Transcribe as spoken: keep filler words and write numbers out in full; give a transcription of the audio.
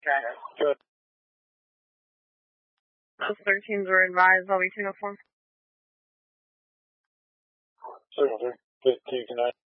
Good. Those thirteens were advised, I'll be two oh four. Signal two. Keep tonight.